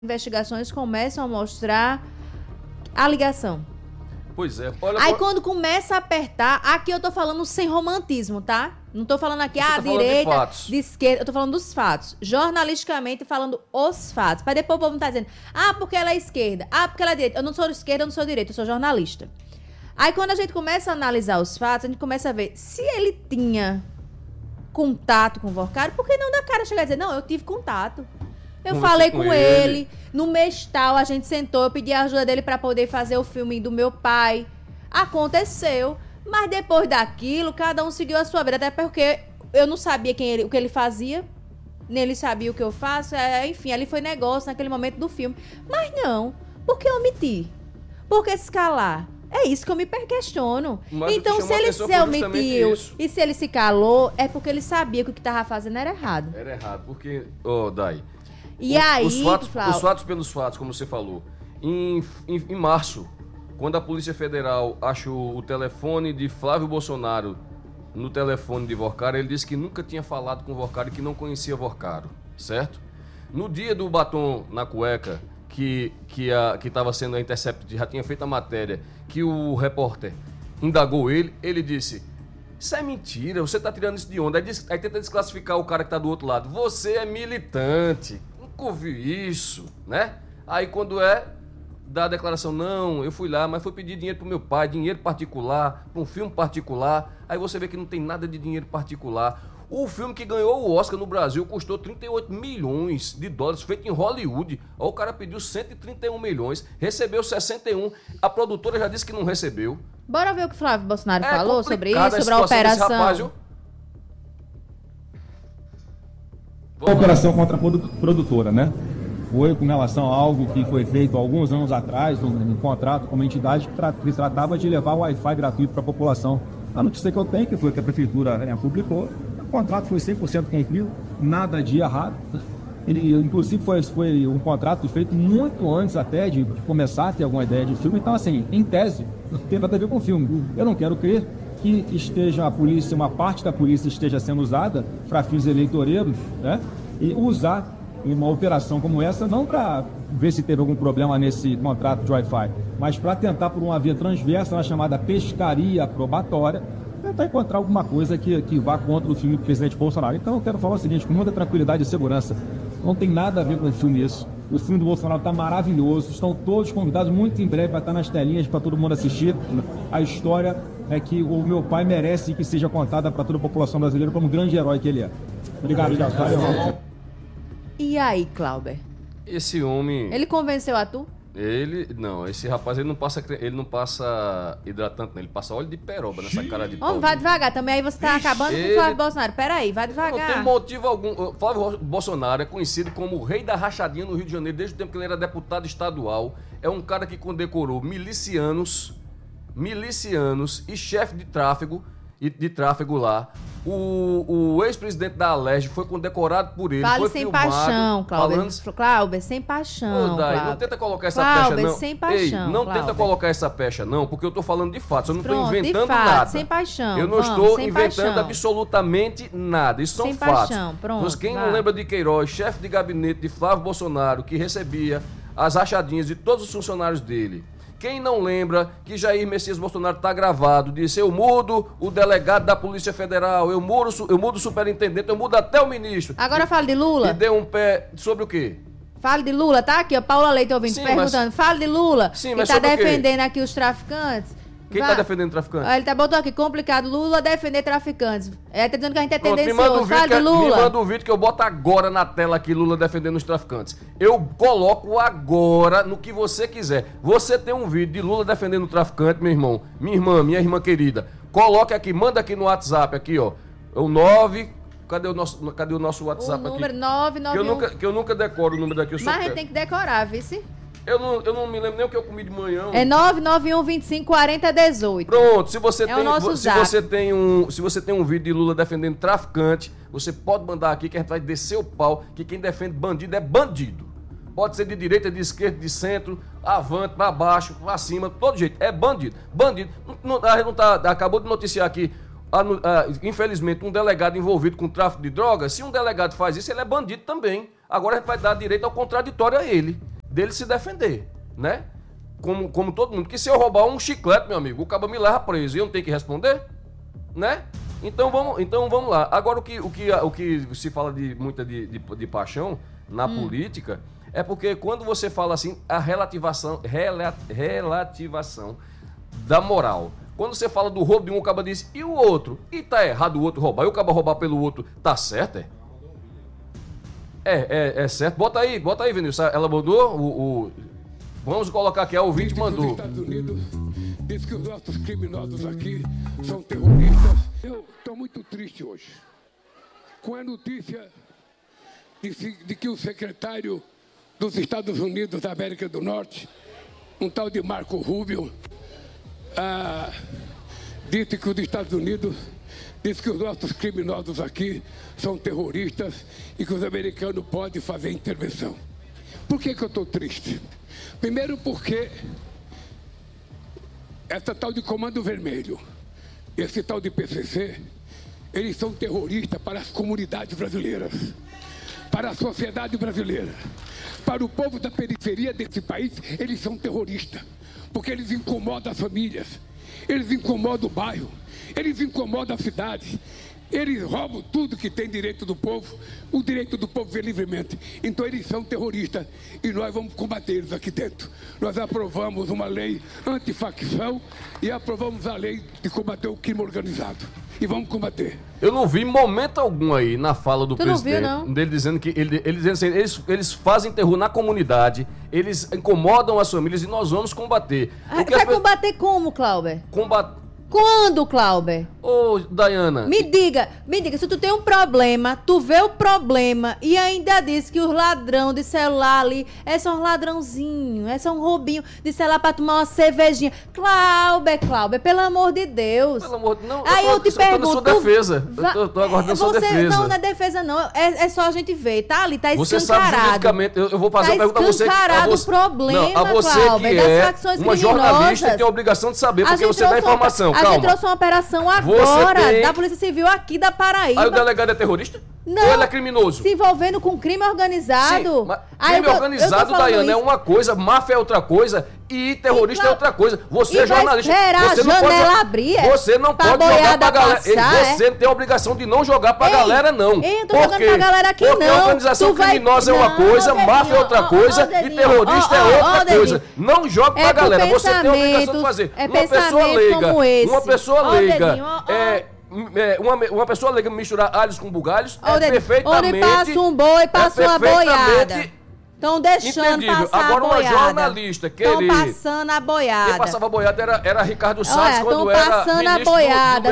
investigações começam a mostrar a ligação. Pois é. Olha, Aí quando começa a apertar, aqui eu tô falando sem romantismo, tá? Não tô falando aqui, Você tá direita, de de esquerda, eu tô falando dos fatos. Jornalisticamente falando os fatos. Pra depois o povo não tá dizendo, porque ela é esquerda, porque ela é direita. Eu não sou esquerda, eu não sou direita, eu sou jornalista. Aí quando a gente começa a analisar os fatos, a gente começa a ver se ele tinha contato com o Workari, por que não da cara chegar e dizer, não, eu tive contato. Eu falei com ele. No mês tal, a gente sentou, eu pedi a ajuda dele pra poder fazer o filme do meu pai. Aconteceu. Mas depois daquilo, cada um seguiu a sua vida. Até porque eu não sabia o que ele fazia. Nem ele sabia o que eu faço. Enfim, ali foi negócio naquele momento do filme. Mas não. Por que omitir? Por que escalar? É isso que eu me questiono. Mas então, se ele se omitiu e se ele se calou, é porque ele sabia que o que estava fazendo era errado. Era errado, porque, Dai, os fatos pelos fatos, como você falou. Em março, quando a Polícia Federal achou o telefone de Flávio Bolsonaro no telefone de Workari, ele disse que nunca tinha falado com o Workari, que não conhecia Workari, certo? No dia do batom na cueca, que estava sendo a Intercept, já tinha feito a matéria, que o repórter indagou ele disse, isso é mentira, você está tirando isso de onda. Aí tenta desclassificar o cara que está do outro lado. Você é militante, nunca ouvi isso, né? Aí quando dá a declaração, não, eu fui lá, mas fui pedir dinheiro pro meu pai, dinheiro particular, para um filme particular. Aí você vê que não tem nada de dinheiro particular. O filme que ganhou o Oscar no Brasil custou 38 milhões de dólares, feito em Hollywood. Aí o cara pediu 131 milhões, recebeu 61. A produtora já disse que não recebeu. Bora ver o que o Flávio Bolsonaro falou sobre isso, sobre a operação. Rapaz, A operação contra a produtora, né? Foi com relação a algo que foi feito alguns anos atrás, um contrato com uma entidade que tratava de levar o Wi-Fi gratuito para a população. A notícia que eu tenho, que foi que a prefeitura publicou, o contrato foi 100% cumprido, nada de errado. Ele, inclusive, foi um contrato feito muito antes até de começar a ter alguma ideia de filme. Então, assim, em tese, tem nada a ver com o filme. Eu não quero crer que esteja a polícia, uma parte da polícia esteja sendo usada para fins eleitoreiros, né? E usar em uma operação como essa, não para ver se teve algum problema nesse contrato de Wi-Fi, mas para tentar, por uma via transversa, na chamada pescaria probatória, tentar encontrar alguma coisa que vá contra o filme do presidente Bolsonaro. Então eu quero falar o seguinte, com muita tranquilidade e segurança, não tem nada a ver com o filme isso. O filme do Bolsonaro está maravilhoso, estão todos convidados, muito em breve vai estar nas telinhas para todo mundo assistir. A história é que o meu pai merece que seja contada para toda a população brasileira como um grande herói que ele é. Obrigado, E aí, Clauber? Esse homem... Ele convenceu a tu? Esse rapaz, ele não passa hidratante, não. Ele passa óleo de peroba nessa cara de pau. Vai devagar também, aí você tá acabando com o Flávio Bolsonaro. Peraí, vai devagar. Não tem motivo algum. Flávio Bolsonaro é conhecido como o rei da rachadinha no Rio de Janeiro, desde o tempo que ele era deputado estadual. É um cara que condecorou milicianos e chefe de tráfego lá. O ex-presidente da Alerj foi condecorado por ele. Fale foi sem filmado, paixão, Clauber, sem paixão. Não tenta colocar essa pecha, não. Sem paixão, não Clauber. Tenta colocar essa pecha, não, porque eu tô falando de fatos. Eu não tô inventando de fato, nada. Sem paixão. Eu não estou inventando absolutamente nada. Isso são fatos. Paixão, pronto. Quem não lembra de Queiroz, chefe de gabinete de Flávio Bolsonaro, que recebia as rachadinhas de todos os funcionários dele. Quem não lembra que Jair Messias Bolsonaro está gravado, disse, eu mudo o delegado da Polícia Federal, eu mudo o superintendente, eu mudo até o ministro. Agora fala de Lula. E deu um pé sobre o quê? Fale de Lula, tá aqui, ó, Paula Leite ouvindo, perguntando. Fale de Lula, sim, que tá defendendo aqui os traficantes. Quem tá defendendo traficantes? Ele botou aqui, complicado, Lula defender traficantes. Tá dizendo que a gente é tendencioso. Fala de Lula. Me manda um vídeo que eu boto agora na tela aqui, Lula defendendo os traficantes. Eu coloco agora no que você quiser. Você tem um vídeo de Lula defendendo o traficante, meu irmão, minha irmã querida. Coloque aqui, manda aqui no WhatsApp, aqui, ó. O 9... Cadê o nosso WhatsApp aqui? O número 991... Que eu nunca decoro o número daqui. Mas a gente tem que decorar, vice. Eu não me lembro nem o que eu comi de manhã. É 991 25 40 18. Pronto, se você tem um vídeo de Lula defendendo traficante, você pode mandar aqui que a gente vai descer o pau, que quem defende bandido é bandido. Pode ser de direita, de esquerda, de centro, avante, pra baixo, pra cima, todo jeito. É bandido. Bandido. A gente não acabou de noticiar aqui, infelizmente, um delegado envolvido com tráfico de drogas. Se um delegado faz isso, ele é bandido também. Agora a gente vai dar direito ao contraditório a ele. dele se defender, né? Como todo mundo. Que se eu roubar um chiclete, meu amigo, o cabo me leva preso e eu não tenho que responder, né? Então vamos lá. Agora o que se fala muita de paixão na política é porque quando você fala assim, a relativação da moral. Quando você fala do roubo de um, o cabo diz, e o outro? E tá errado o outro roubar. E o cabo roubar pelo outro, tá certo, é certo. Bota aí, Vinícius. Ela mandou Vamos colocar aqui, a ouvinte mandou. Os Estados Unidos diz que os nossos criminosos aqui são terroristas. Eu estou muito triste hoje com a notícia de que o secretário dos Estados Unidos da América do Norte, um tal de Marco Rubio, disse que os Estados Unidos diz que os nossos criminosos aqui são terroristas e que os americanos podem fazer intervenção. Por que eu estou triste? Primeiro porque essa tal de Comando Vermelho, esse tal de PCC, eles são terroristas para as comunidades brasileiras, para a sociedade brasileira, para o povo da periferia desse país, eles são terroristas, porque eles incomodam as famílias, eles incomodam o bairro, eles incomodam a cidade, eles roubam tudo que tem direito do povo, o direito do povo ver livremente. Então eles são terroristas e nós vamos combater eles aqui dentro. Nós aprovamos uma lei antifacção e aprovamos a lei de combater o crime organizado. E vamos combater. Eu não vi momento algum aí na fala do presidente, não viu, não? Dele dizendo que eles fazem terror na comunidade, eles incomodam as famílias e nós vamos combater. Vai combater como, Cláuber? Quando, Cláuber? Ô, Dayana. Me diga, se tu tem um problema, tu vê o problema e ainda diz que os ladrão de celular ali é só um ladrãozinho, é só um roubinho de celular pra tomar uma cervejinha. Cláuber, pelo amor de Deus. Pelo amor de Deus. Aí eu te pergunto. Eu tô na sua defesa. Eu tô aguardando sua defesa. Não é defesa não, é só a gente ver, tá ali, tá escancarado. Você sabe juridicamente, eu vou fazer uma pergunta a você. Escancarado o problema, a você Cláuber, que é uma jornalista tem a obrigação de saber, porque você dá informação. A gente trouxe uma operação agora da Polícia Civil aqui da Paraíba. Aí o delegado é terrorista? Não. Ou ele é criminoso? Se envolvendo com crime organizado. Sim, mas crime organizado, Dayana, é uma coisa, máfia é outra coisa e terrorista é outra coisa. Você é jornalista. Você não pode abrir. Você não pode jogar pra galera. Você não tem a obrigação de não jogar pra galera, não. Eu não tô jogando pra galera aqui, não. Porque organização criminosa é uma coisa, máfia é outra coisa e terrorista é outra coisa. Não joga pra galera. Você tem a obrigação de fazer. Uma pessoa leiga. Uma pessoa leiga misturar alhos com bugalhos perfeitamente... Onde passa um boi, passa uma boiada. Estão deixando entendido. Passar agora, a boiada. Agora uma jornalista querer... Estão passando a boiada. Quem passava a boiada era Ricardo Salles, quando era ministro do meio ambiente. Estão passando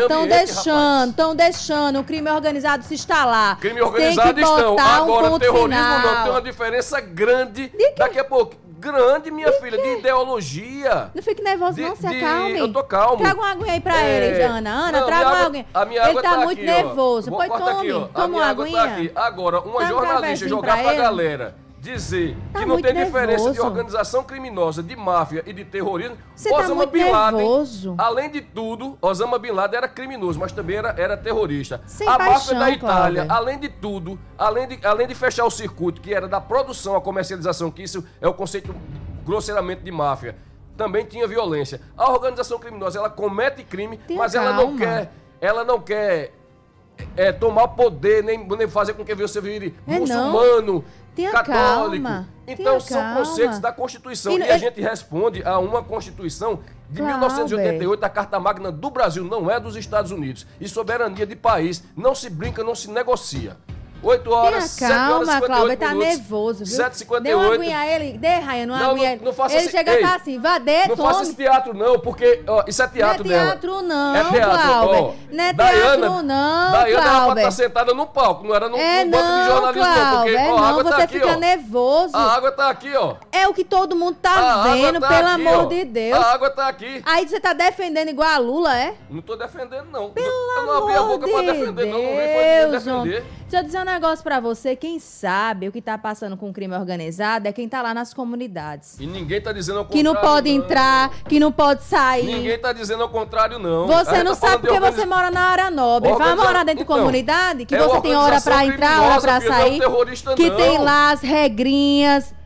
a boiada, estão deixando o crime organizado se instalar. Crime organizado estão. Agora, terrorismo não. Tem uma diferença grande. Daqui a pouco... Grande, minha filha, de ideologia. Não fique nervoso, não, se acalme. Eu tô calmo. Traga uma aguinha aí pra ele, Ana. Ana, traga uma aguinha. A minha água ele tá muito nervoso. Pois tome, toma uma aguinha. Tá aqui. Agora, uma jornalista jogar pra galera dizer que não tem diferença de organização criminosa, de máfia e de terrorismo. Osama Bin Laden, além de tudo, Osama Bin Laden era criminoso, mas também era terrorista. A máfia da Itália, além de tudo, além de fechar o circuito, que era da produção à comercialização, que isso é o conceito grosseiramente de máfia, também tinha violência. A organização criminosa, ela comete crime, mas ela não quer tomar poder, nem fazer com que você vire muçulmano, católico. Então são conceitos da Constituição e a gente responde a uma Constituição de 1988, a Carta Magna do Brasil, não é dos Estados Unidos. E soberania de país não se brinca, não se negocia. 8 horas, 7 horas e 58 Cláudio, tá nervoso, viu? 7h58. Dê uma aguinha a ele, dê, Ryan, uma aguinha a ele. Ele chega a tá assim, vá, dê, não faça esse teatro não, porque isso é teatro dela. Não é teatro não, é teatro, Cláudio. Não é teatro não, Dayana era pra estar sentada no palco, não era no banco de jornalismo não, porque a água tá aqui, fica nervoso. A água tá aqui, ó. É o que todo mundo tá vendo, pelo amor de Deus. A água tá aqui. Aí você tá defendendo igual a Lula, é? Não tô defendendo, não. Eu não abri a boca pra defender, não. Não veio defender. Deixa eu dizer um negócio pra você. Quem sabe o que tá passando com o crime organizado é quem tá lá nas comunidades. E ninguém tá dizendo ao contrário. Que não pode entrar, que não pode sair. Ninguém tá dizendo ao contrário, não. Você não sabe porque você mora na área nobre. Vai morar dentro de comunidade, que você tem hora pra entrar, hora pra sair. Que tem lá as regrinhas.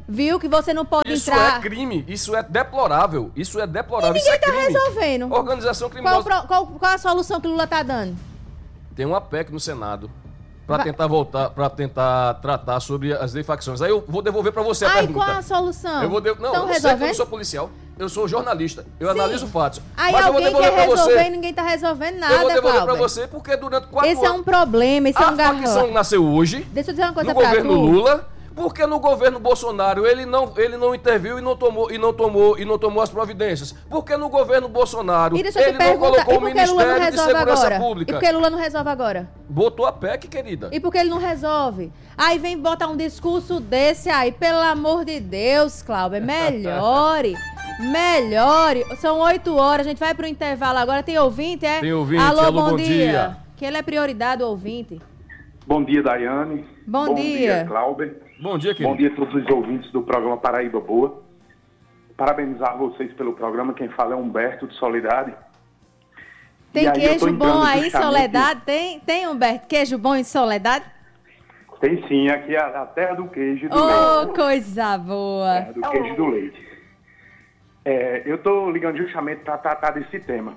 viu que você não pode Isso entrar... Isso é crime, isso é deplorável, E ninguém tá resolvendo. Organização criminosa. Qual a solução que o Lula tá dando? Tem uma PEC no Senado para tentar tratar sobre as defacções. Aí eu vou devolver para você a pergunta. Qual a solução? Não, eu sei que eu não sou policial. Eu sou jornalista, eu analiso fatos. Aí mas alguém eu vou devolver quer resolver você. E ninguém tá resolvendo nada, Eu vou devolver Cláudio. pra você porque durante 4 anos... Esse é um problema, esse é um garrão. A facção nasceu hoje, Deixa eu dizer uma coisa no governo Lula, porque no governo Bolsonaro ele não interviu e não tomou as providências. Porque no governo Bolsonaro ele não colocou o Ministério de Segurança Pública. E por que Lula não resolve agora? Botou a PEC, querida. E por que ele não resolve? Aí vem botar um discurso desse aí, pelo amor de Deus, Cláudio, melhore. São 8 horas, a gente vai pro intervalo agora. Tem ouvinte, é? Tem ouvinte, alô, bom dia. Que ele é prioridade, o ouvinte. Bom dia, Daiane. Bom dia, Cláudio. Bom dia, querido. Bom dia a todos os ouvintes do programa Paraíba Boa. Parabenizar vocês pelo programa. Quem fala é Humberto de Soledade. Tem queijo bom aí em Soledade? Tem, Humberto, queijo bom em Soledade? Tem sim, aqui é a terra do queijo e do leite. Oh, coisa boa. Terra do queijo e do leite. Eu estou ligando justamente para tratar desse tema.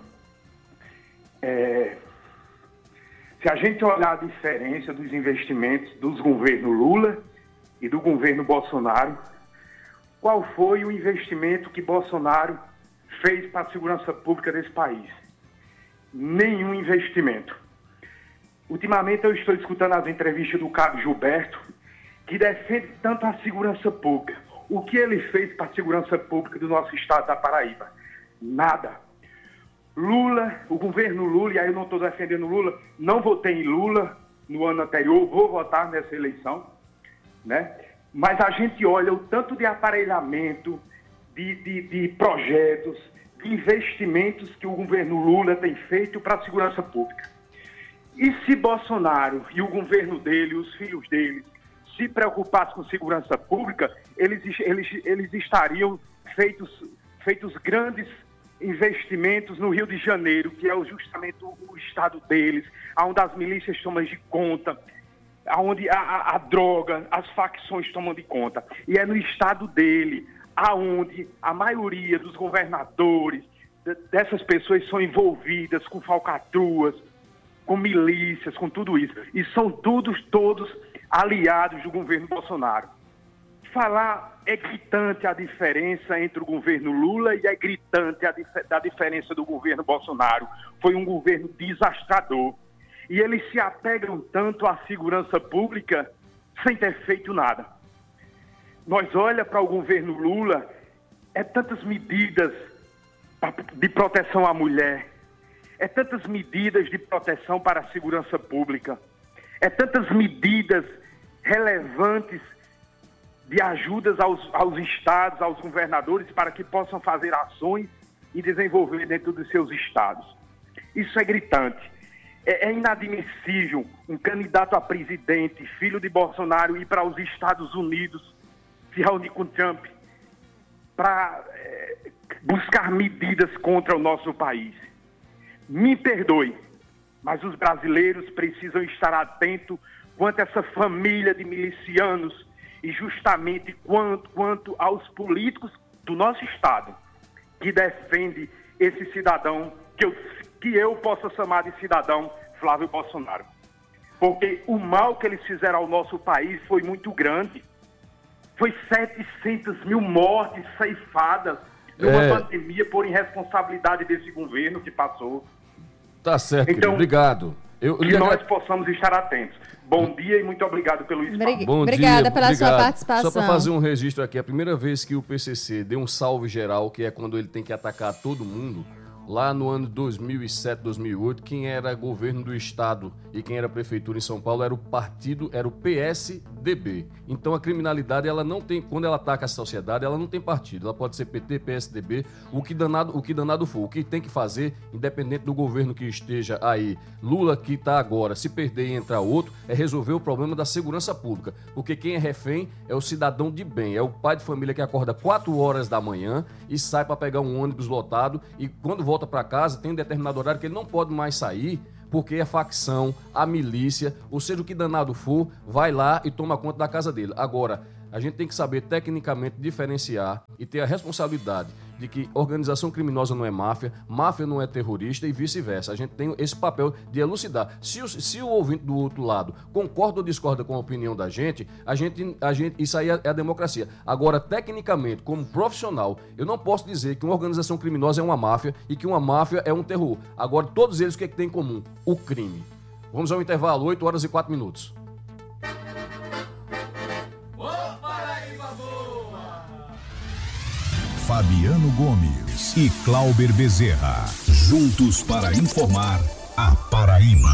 Se a gente olhar a diferença dos investimentos dos governos Lula e do governo Bolsonaro, qual foi o investimento que Bolsonaro fez para a segurança pública desse país? Nenhum investimento. Ultimamente eu estou escutando as entrevistas do Cabo Gilberto, que defende tanto a segurança pública. O que ele fez para a segurança pública do nosso estado da Paraíba? Nada. Lula, o governo Lula, e aí eu não estou defendendo Lula, não votei em Lula no ano anterior, vou votar nessa eleição, né? Mas a gente olha o tanto de aparelhamento, de projetos, de investimentos que o governo Lula tem feito para a segurança pública. E se Bolsonaro e o governo dele, os filhos dele, se preocupassem com segurança pública, eles estariam feitos grandes investimentos no Rio de Janeiro, que é justamente o estado deles, onde as milícias tomam de conta, onde a droga, as facções tomam de conta. E é no estado dele, aonde a maioria dos governadores, dessas pessoas são envolvidas com falcatruas, com milícias, com tudo isso. E são todos aliados do governo Bolsonaro. Falar é gritante a diferença entre o governo Lula e é gritante a diferença do governo Bolsonaro. Foi um governo desastrador. E eles se apegam tanto à segurança pública sem ter feito nada. Nós olha para o governo Lula, é tantas medidas de proteção à mulher, é tantas medidas de proteção para a segurança pública, é tantas medidas relevantes de ajudas aos estados, aos governadores, para que possam fazer ações e desenvolver dentro dos seus estados. Isso é gritante. É inadmissível um candidato a presidente, filho de Bolsonaro, ir para os Estados Unidos, se reunir com Trump, para buscar medidas contra o nosso país. Me perdoe, mas os brasileiros precisam estar atentos quanto a essa família de milicianos e justamente quanto aos políticos do nosso Estado que defende esse cidadão que eu possa chamar de cidadão Flávio Bolsonaro. Porque o mal que eles fizeram ao nosso país foi muito grande. Foi 700 mil mortes ceifadas numa pandemia por irresponsabilidade desse governo que passou. Tá certo, então, obrigado. Que nós possamos estar atentos. Bom dia e muito obrigado pelo espaço. Obrigada pela sua participação. Só para fazer um registro aqui, a primeira vez que o PCC deu um salve geral, que é quando ele tem que atacar todo mundo, lá no ano 2007, 2008, quem era governo do estado e quem era prefeitura em São Paulo era o PSDB. Então a criminalidade, ela não tem, quando ela ataca a sociedade, ela não tem partido. Ela pode ser PT, PSDB, o que danado for. O que tem que fazer, independente do governo que esteja aí, Lula que está agora, se perder e entrar outro, é resolver o problema da segurança pública. Porque quem é refém é o cidadão de bem, é o pai de família que acorda 4 horas da manhã e sai para pegar um ônibus lotado e quando volta para casa tem um determinado horário que ele não pode mais sair porque a facção, a milícia, ou seja, o que danado for, vai lá e toma conta da casa dele. Agora, A gente tem que saber tecnicamente diferenciar e ter a responsabilidade de que organização criminosa não é máfia, máfia não é terrorista e vice-versa. A gente tem esse papel de elucidar. Se o ouvinte do outro lado concorda ou discorda com a opinião da gente, isso aí é a democracia. Agora, tecnicamente, como profissional, eu não posso dizer que uma organização criminosa é uma máfia e que uma máfia é um terror. Agora, todos eles, o que é que tem em comum? O crime. Vamos ao intervalo, 8 horas e 4 minutos. Fabiano Gomes e Clauber Bezerra, juntos para informar a Paraíba.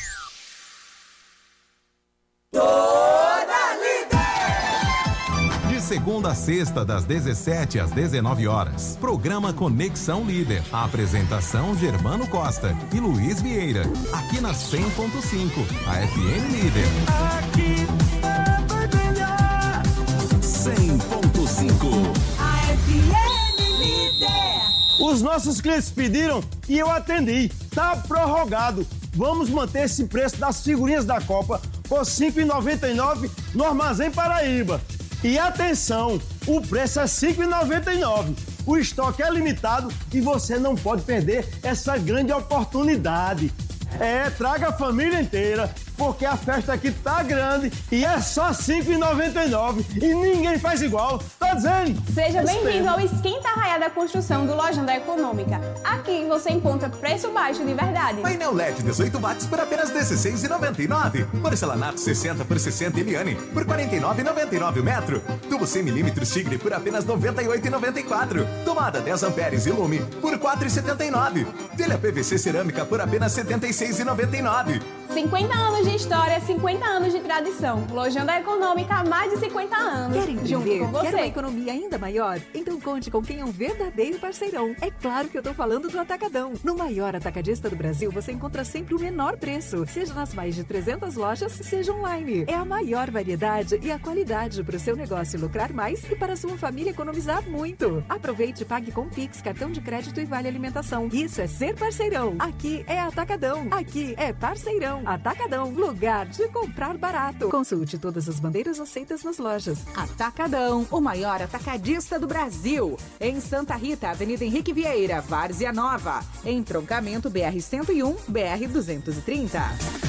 Toda Líder! De segunda a sexta, das 17 às 19 horas. Programa Conexão Líder. A apresentação Germano Costa e Luiz Vieira. Aqui na 100.5, a FM Líder. Aqui é melhor. 100.5. Os nossos clientes pediram e eu atendi. Tá prorrogado. Vamos manter esse preço das figurinhas da Copa por R$ 5,99 no Armazém Paraíba. E atenção, o preço é R$ 5,99. O estoque é limitado e você não pode perder essa grande oportunidade. Traga a família inteira, porque a festa aqui tá grande e é só R$ 5,99 e ninguém faz igual, tá dizendo? Seja bem-vindo ao Esquenta Arraiá da Construção do Lojão da Econômica. Aqui você encontra preço baixo de verdade. Painel LED 18 watts por apenas R$ 16,99. Porcelanato 60 por 60 Eliane por R$ 49,99 o metro. Tubo 100 milímetros Tigre por apenas R$ 98,94. Tomada 10 amperes e Lume por R$ 4,79. Telha PVC cerâmica por apenas R$ 76,99. 50 anos de história, 50 anos de tradição. Lojão da Econômica há mais de 50 anos. Quer empreender? Junto com você. Quer uma economia ainda maior? Então conte com quem é um verdadeiro parceirão. É claro que eu tô falando do Atacadão. No maior atacadista do Brasil, você encontra sempre o menor preço. Seja nas mais de 300 lojas, seja online. É a maior variedade e a qualidade para o seu negócio lucrar mais e para a sua família economizar muito. Aproveite e pague com Pix, cartão de crédito e vale alimentação. Isso é ser parceirão. Aqui é Atacadão. Aqui é parceirão. Atacadão, lugar de comprar barato. Consulte todas as bandeiras aceitas nas lojas. Atacadão, o maior atacadista do Brasil. Em Santa Rita, Avenida Henrique Vieira, Várzea Nova. Entroncamento BR-101, BR-230.